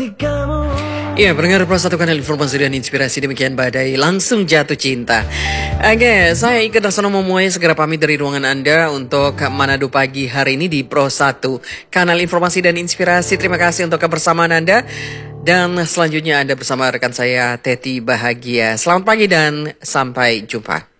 Iya, pendengar Pro 1 Kanal Informasi dan Inspirasi, demikian Badai Langsung Jatuh Cinta. Oke, saya Ika Darsono Momoe segera pamit dari ruangan Anda untuk Manado pagi hari ini di Pro 1 Kanal Informasi dan Inspirasi. Terima kasih untuk kebersamaan Anda. Dan selanjutnya Anda bersama rekan saya Teti Bahagia. Selamat pagi dan sampai jumpa.